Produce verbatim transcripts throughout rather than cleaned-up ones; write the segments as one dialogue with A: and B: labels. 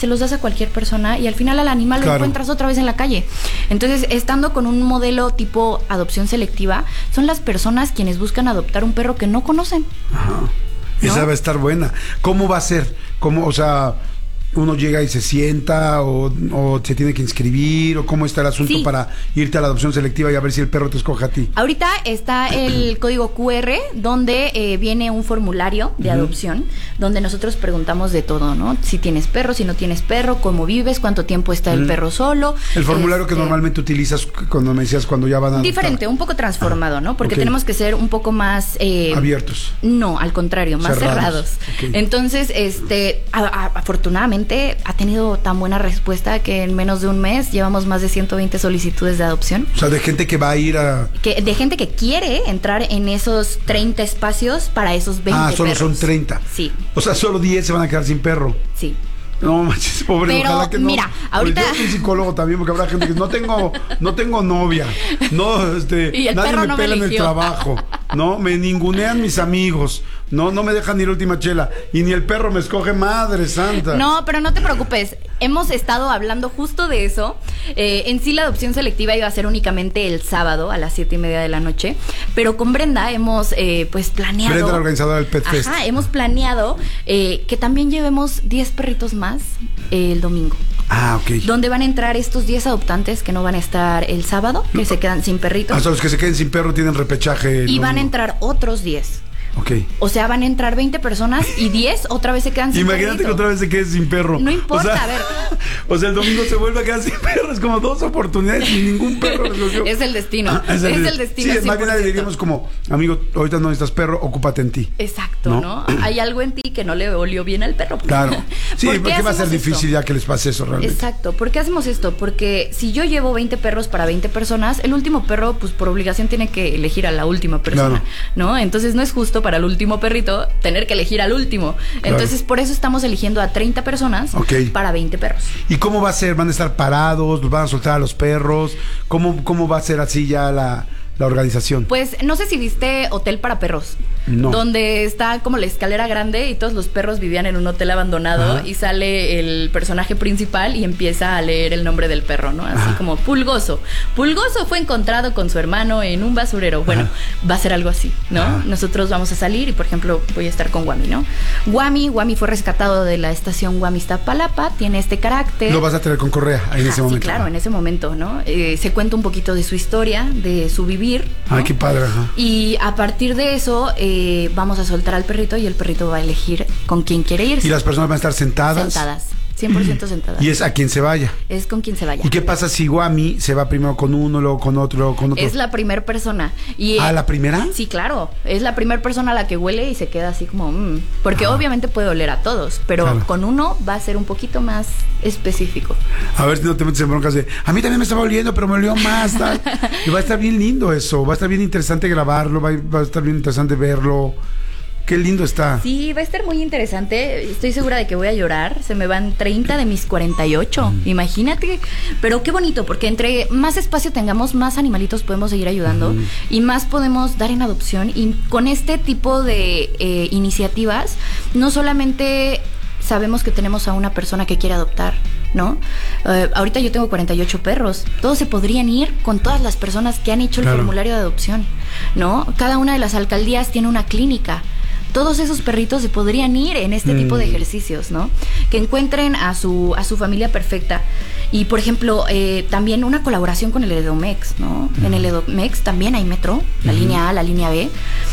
A: se los das a cualquier persona y al final al animal claro. lo encuentras otra vez en la calle. Entonces, estando con un modelo tipo adopción selectiva, son las personas quienes buscan adoptar un perro que no conocen.
B: Ajá. ¿No? Esa va a estar buena. ¿Cómo va a ser? ¿Cómo, o sea, uno llega y se sienta o, o se tiene que inscribir o cómo está el asunto sí. para irte a la adopción selectiva y a ver si el perro te escoge a ti?
A: Ahorita está el código cu erre donde eh, viene un formulario de uh-huh. adopción donde nosotros preguntamos de todo, ¿no? Si tienes perro, si no tienes perro, cómo vives, cuánto tiempo está uh-huh. el perro solo.
B: El formulario este, que normalmente utilizas cuando me decías cuando ya van a adoptar.
A: Diferente, un poco transformado, ¿no? Porque okay. tenemos que ser un poco más eh,
B: abiertos.
A: No, al contrario, más cerrados. cerrados. Okay. Entonces, este, a, a, afortunadamente ha tenido tan buena respuesta que en menos de un mes llevamos más de ciento veinte solicitudes de adopción.
B: O sea, de gente que va a ir a...
A: Que, de gente que quiere entrar en esos treinta espacios para esos veinte
B: Ah, solo
A: perros.
B: Son treinta.
A: Sí.
B: O sea, solo diez se van a quedar sin perro.
A: Sí.
B: No manches, pobre,
A: pero,
B: ojalá que no.
A: Mira, ahorita
B: yo soy psicólogo también, porque habrá gente que no tengo, no tengo novia, no, este,
A: y el
B: nadie
A: perro
B: me
A: no
B: pela
A: me
B: en el trabajo, no, me ningunean mis amigos, no, no me dejan ni la última chela, y ni el perro me escoge, madre santa.
A: No, pero no te preocupes, hemos estado hablando justo de eso. Eh, en sí la adopción selectiva iba a ser únicamente el sábado a las siete y media de la noche, pero con Brenda hemos eh, pues planeado.
B: Brenda, la organizadora del Pet Fest.
A: Ajá, hemos planeado eh, que también llevemos diez perritos más eh, el domingo.
B: Ah, ok.
A: Donde van a entrar estos diez adoptantes que no van a estar el sábado, que no. se quedan sin perritos.
B: Hasta los que se queden sin perro tienen repechaje.
A: Y van a entrar otros diez.
B: Ok.
A: O sea, van a entrar veinte personas y diez otra vez se quedan sin
B: Imagínate
A: perrito.
B: que otra vez se quede sin perro.
A: No importa,
B: o sea,
A: a ver.
B: O sea, el domingo se vuelve a quedar sin perro. Es como dos oportunidades y ningún perro les cogió.
A: Es el destino. Ah, es, el, es el destino.
B: Sí, más bien le diríamos como, amigo, ahorita no necesitas perro, ocúpate en ti.
A: Exacto, ¿no? ¿no? Hay algo en ti que no le olió bien al perro.
B: Claro. Sí,
A: ¿Por
B: porque va a ser
A: esto?
B: difícil ya que les pase eso realmente.
A: Exacto. ¿Por qué hacemos esto? Porque si yo llevo veinte perros para veinte personas, el último perro, pues por obligación tiene que elegir a la última persona, claro. ¿no? Entonces no es justo para el último perrito tener que elegir al último. Claro. Entonces por eso estamos eligiendo a treinta personas okay. para veinte perros.
B: ¿Y cómo va a ser? ¿Van a estar parados? ¿Los van a soltar a los perros? ¿Cómo, cómo va a ser así ya la, la organización?
A: Pues no sé si viste Hotel para Perros.
B: No.
A: Donde está como la escalera grande y todos los perros vivían en un hotel abandonado. Ajá. Y sale el personaje principal y empieza a leer el nombre del perro, ¿no? Así Ajá. como Pulgoso. Pulgoso fue encontrado con su hermano en un basurero. Bueno, Ajá. va a ser algo así, ¿no? Ajá. Nosotros vamos a salir y, por ejemplo, voy a estar con Guami, ¿no? Guami, Guami fue rescatado de la estación Guami-Iztapalapa, tiene este carácter.
B: Lo vas a tener con Correa en
A: Ajá,
B: ese momento.
A: Sí, claro, en ese momento, ¿no? Eh, se cuenta un poquito de su historia, de su vivir, ¿no?
B: Ay, qué padre, ajá.
A: Y a partir de eso, eh, vamos a soltar al perrito y el perrito va a elegir con quién quiere irse.
B: ¿Y las personas van a estar sentadas?
A: Sentadas, cien por ciento sentadas.
B: ¿Y es a quien se vaya?
A: Es con quien se vaya.
B: ¿Y qué pasa si Guami se va primero con uno, luego con otro, luego con otro?
A: Es la primera persona. Y,
B: ¿Ah, la primera?
A: Sí, claro. Es la primera persona a la que huele y se queda así como... Mmm, porque ah. obviamente puede oler a todos, pero claro. con uno va a ser un poquito más específico.
B: A ver si no te metes en broncas de... A mí también me estaba oliendo, pero me olió más, tal. Y va a estar bien lindo eso. Va a estar bien interesante grabarlo, va a, va a estar bien interesante verlo. Qué lindo está.
A: Sí, va a estar muy interesante. Estoy segura de que voy a llorar. Se me van treinta de mis cuarenta y ocho. Mm. Imagínate. Pero qué bonito, porque entre más espacio tengamos, más animalitos podemos seguir ayudando mm. y más podemos dar en adopción. Y con este tipo de eh, iniciativas, no solamente sabemos que tenemos a una persona que quiere adoptar, ¿no? Uh, ahorita yo tengo cuarenta y ocho perros. Todos se podrían ir con todas las personas que han hecho el claro. formulario de adopción, ¿no? Cada una de las alcaldías tiene una clínica. Todos esos perritos se podrían ir en este mm. tipo de ejercicios, ¿no? Que encuentren a su a su familia perfecta. Y, por ejemplo, eh, también una colaboración con el Edomex, ¿no? Mm. En el Edomex también hay metro, la mm. línea A, la línea B.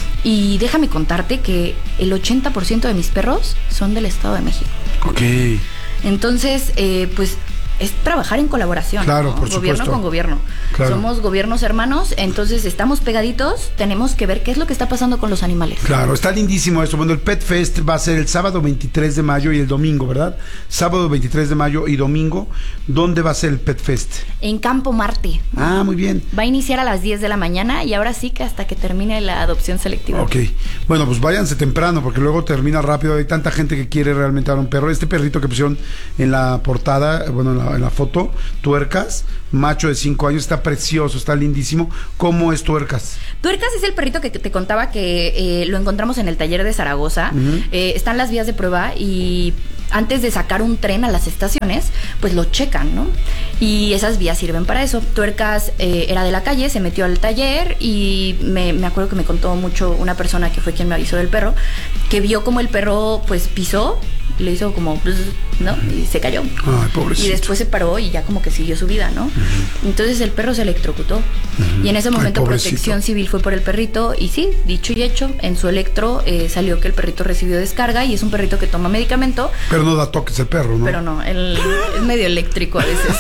A: Y déjame contarte que el ochenta por ciento de mis perros son del Estado de México.
B: Ok.
A: Entonces, eh, pues... es trabajar en colaboración,
B: claro,
A: ¿no?
B: por
A: Gobierno
B: supuesto.
A: con gobierno. Claro. Somos gobiernos hermanos, entonces estamos pegaditos, tenemos que ver qué es lo que está pasando con los animales.
B: Claro, está lindísimo eso. Bueno, el Pet Fest va a ser el sábado veintitrés de mayo y el domingo, ¿verdad? Sábado veintitrés de mayo y domingo. ¿Dónde va a ser el Pet Fest?
A: En Campo Marte.
B: Ah, muy bien.
A: Va a iniciar a las diez de la mañana y ahora sí que hasta que termine la adopción selectiva.
B: Ok. Bueno, pues váyanse temprano porque luego termina rápido. Hay tanta gente que quiere realmente a un perro. Este perrito que pusieron en la portada, bueno, en la, en la foto, Tuercas, macho de cinco años, está precioso, está lindísimo. ¿Cómo es Tuercas?
A: Tuercas es el perrito que te contaba que eh, lo encontramos en el taller de Zaragoza. Uh-huh. Eh, están las vías de prueba y antes de sacar un tren a las estaciones, pues lo checan, ¿no? Y esas vías sirven para eso. Tuercas eh, era de la calle, se metió al taller y me, me acuerdo que me contó mucho una persona que fue quien me avisó del perro, que vio como el perro pues pisó, le hizo como, ¿no? Y se cayó.
B: Ay, pobrecito.
A: Y después se paró y ya como que siguió su vida, ¿no? Uh-huh. Entonces el perro se electrocutó. Uh-huh. Y en ese momento Ay, Protección Civil fue por el perrito y sí, dicho y hecho, en su electro eh, salió que el perrito recibió descarga y es un perrito que toma medicamento.
B: Pero no da toques el perro, ¿no?
A: Pero no, él es medio eléctrico a veces.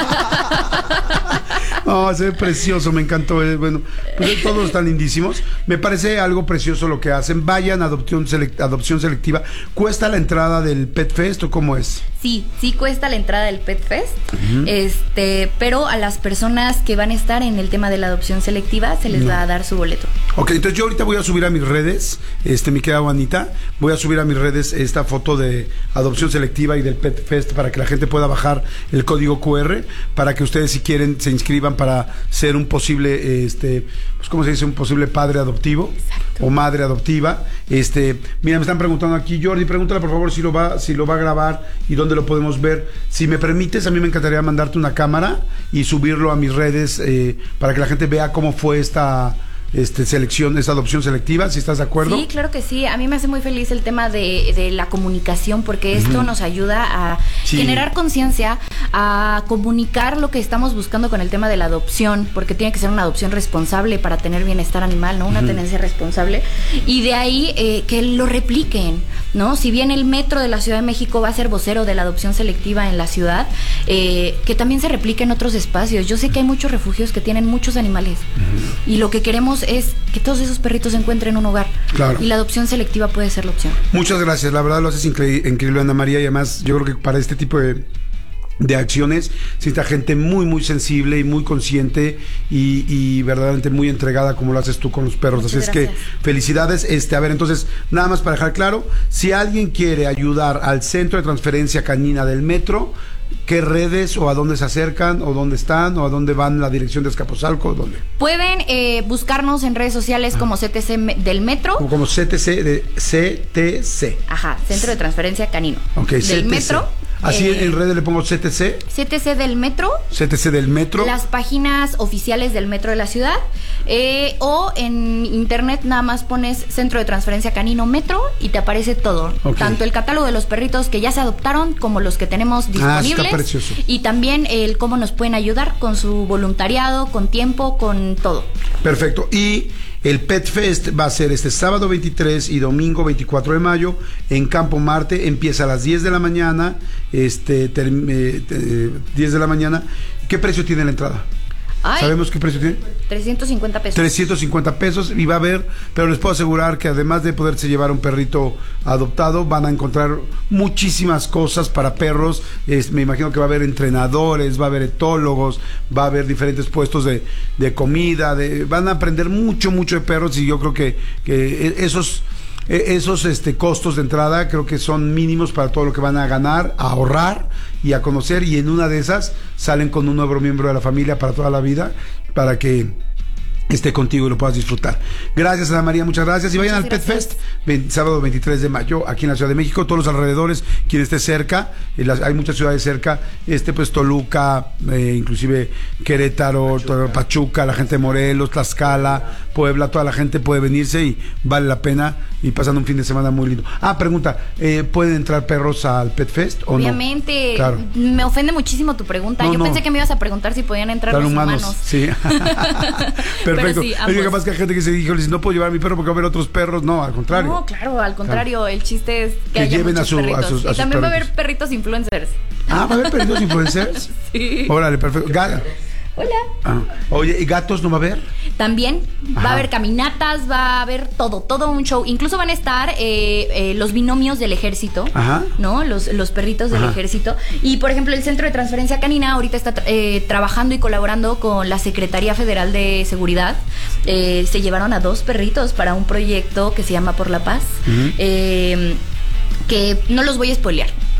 B: No, se ve precioso, me encantó. Eh, bueno, pues todos están lindísimos. Me parece algo precioso lo que hacen. Vayan a adopción, select, adopción selectiva. ¿Cuesta la entrada del Pet Fest o cómo es?
A: Sí, sí cuesta la entrada del Pet Fest, uh-huh. este, pero a las personas que van a estar en el tema de la adopción selectiva se les no. va a dar su boleto.
B: Ok, entonces yo ahorita voy a subir a mis redes, este, mi querida Juanita, voy a subir a mis redes esta foto de adopción selectiva y del Pet Fest para que la gente pueda bajar el código cu erre, para que ustedes si quieren se inscriban para ser un posible, este, pues ¿cómo se dice? Un posible padre adoptivo. Exacto. O madre adoptiva. Este, mira, me están preguntando aquí, Jordi, pregúntale por favor si lo va, si lo va a grabar y dónde lo podemos ver. Si me permites, a mí me encantaría mandarte una cámara y subirlo a mis redes eh, para que la gente vea cómo fue esta este selección, esta adopción selectiva, si estás de acuerdo.
A: Sí, claro que sí. A mí me hace muy feliz el tema de, de la comunicación, porque esto uh-huh. nos ayuda a sí. generar conciencia, a comunicar lo que estamos buscando con el tema de la adopción, porque tiene que ser una adopción responsable para tener bienestar animal, ¿no? Una uh-huh. tenencia responsable. Y de ahí eh, que lo repliquen, ¿no? Si bien el metro de la Ciudad de México va a ser vocero de la adopción selectiva en la ciudad, eh, que también se replique en otros espacios. Yo sé que hay muchos refugios que tienen muchos animales uh-huh. y lo que queremos es que todos esos perritos encuentren un hogar.
B: Claro.
A: Y la adopción selectiva puede ser la opción.
B: Muchas gracias, la verdad lo haces increíble, increíble Ana María, y además yo creo que para este tipo de de acciones, necesita gente muy muy sensible y muy consciente y, y verdaderamente muy entregada como lo haces tú con los perros. Muchas Así gracias. Es que felicidades. Este, a ver, entonces, nada más para dejar claro, si alguien quiere ayudar al Centro de Transferencia Canina del Metro, ¿qué redes o a dónde se acercan o dónde están o a dónde van la dirección de Azcapotzalco? ¿Dónde?
A: Pueden eh, buscarnos en redes sociales ah. como C T C del Metro.
B: Como, como C T C de C T C.
A: Ajá, Centro de Transferencia Canino.
B: Ok,
A: del
B: C T C.
A: Metro.
B: Así eh, en redes le pongo C T C.
A: C T C del Metro.
B: C T C del Metro.
A: Las páginas oficiales del Metro de la ciudad. Eh, o en internet nada más pones Centro de Transferencia Canino Metro y te aparece todo. Okay. Tanto el catálogo de los perritos que ya se adoptaron como los que tenemos disponibles. Ah, está precioso. Y también el cómo nos pueden ayudar con su voluntariado, con tiempo, con todo.
B: Perfecto. Y el Pet Fest va a ser este sábado veintitrés y domingo veinticuatro de mayo en Campo Marte. Empieza a las diez de la mañana. Este, ter, eh, eh, diez de la mañana. ¿Qué precio tiene la entrada? Ay, ¿sabemos qué precio tiene?
A: trescientos cincuenta pesos.
B: trescientos cincuenta pesos y va a haber, pero les puedo asegurar que además de poderse llevar un perrito adoptado, van a encontrar muchísimas cosas para perros. Es, me imagino que va a haber entrenadores, va a haber etólogos, va a haber diferentes puestos de, de comida, de, van a aprender mucho, mucho de perros y yo creo que, que esos... Esos este, costos de entrada creo que son mínimos para todo lo que van a ganar, a ahorrar y a conocer, y en una de esas salen con un nuevo miembro de la familia para toda la vida, para que esté contigo y lo puedas disfrutar. Gracias, Ana María, muchas gracias. Y vayan muchas al gracias. Pet Fest, veinte, sábado veintitrés de mayo, aquí en la Ciudad de México, todos los alrededores, quien esté cerca, las, hay muchas ciudades cerca, este pues Toluca, eh, inclusive Querétaro, Pachuca. Pachuca, la gente de Morelos, Tlaxcala, Puebla, toda la gente puede venirse y vale la pena y pasando un fin de semana muy lindo. Ah, pregunta, eh, ¿pueden entrar perros al Pet Fest o
A: Obviamente,
B: no? Claro.
A: Me ofende muchísimo tu pregunta. No, Yo no. pensé que me ibas a preguntar si podían entrar los humanos. humanos.
B: Sí. Perfecto. Sí, es que capaz que hay gente que se dijo, no puedo llevar a mi perro porque va a haber otros perros. No, al contrario.
A: No, claro, al contrario. Claro. El chiste es que,
B: que haya lleven a, su, a sus
A: Y
B: a
A: también
B: sus
A: va a haber perritos influencers.
B: Ah, ¿va a haber perritos influencers?
A: Sí.
B: Órale, perfecto. Gala.
A: Hola.
B: Ah. Oye, ¿y gatos no va a haber?
A: También Ajá. va a haber caminatas, va a haber todo, todo un show. Incluso van a estar eh, eh, los binomios del ejército, Ajá. ¿no? Los, los perritos del Ajá. ejército. Y, por ejemplo, el Centro de Transferencia Canina ahorita está eh, trabajando y colaborando con la Secretaría Federal de Seguridad. Eh, se llevaron a dos perritos para un proyecto que se llama Por la Paz. Uh-huh. Eh, que no los voy a spoilear, pero bueno,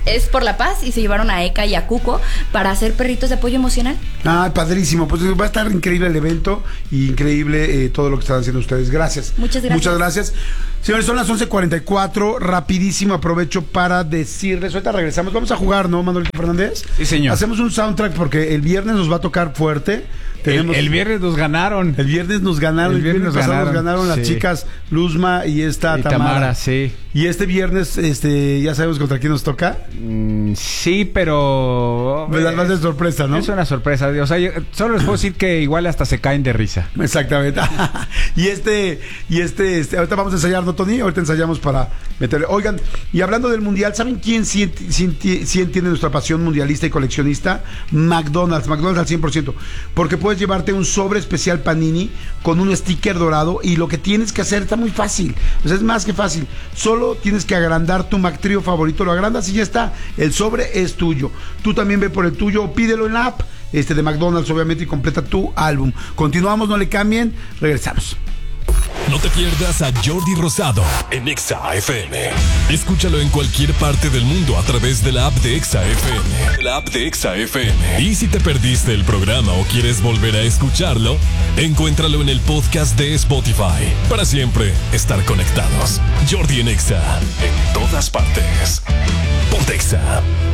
A: es por la paz y se llevaron a Eka y a Cuco para hacer perritos de apoyo emocional.
B: Ah, padrísimo. Pues va a estar increíble el evento y increíble eh, todo lo que están haciendo ustedes. Gracias.
A: Muchas gracias.
B: Muchas gracias. Señores, son las once cuarenta y cuatro. Rapidísimo aprovecho para decirles. Ahorita regresamos. Vamos a jugar, ¿no, Manuelito Fernández?
C: Sí, señor.
B: Hacemos un soundtrack porque el viernes nos va a tocar fuerte.
C: Tenemos, el, el viernes nos ganaron.
B: El viernes nos ganaron. El viernes, el viernes nos ganaron, nos ganaron las sí. chicas Luzma y esta
C: y
B: Tamara.
C: Tamara, sí.
B: Y este viernes, este, ya sabemos contra quién nos toca.
C: Mm, sí, pero
B: me das más de sorpresa, ¿no?
C: Es una sorpresa. O sea, yo solo les puedo decir que igual hasta se caen de risa.
B: Exactamente. y este, y este, este, ahorita vamos a ensayar, ¿no, Tony? Ahorita ensayamos para meterle. Oigan, y hablando del mundial, ¿saben quién sí, sí, sí entiende nuestra pasión mundialista y coleccionista? McDonald's, McDonald's al cien por ciento. Porque puedes llevarte un sobre especial Panini con un sticker dorado y lo que tienes que hacer está muy fácil. O sea, es más que fácil. Solo tienes que agrandar tu McTrio favorito, lo agrandas y ya está. El sobre es tuyo. Tú también ve por el tuyo o pídelo en la app este, de McDonald's, obviamente, y completa tu álbum. Continuamos, no le cambien, regresamos.
D: No te pierdas a Jordi Rosado en Exa F M. Escúchalo en cualquier parte del mundo a través de la app de Exa F M. La app de Exa F M. Y si te perdiste el programa o quieres volver a escucharlo, encuéntralo en el podcast de Spotify. Para siempre estar conectados. Jordi en Exa. En todas partes. Ponte Exa.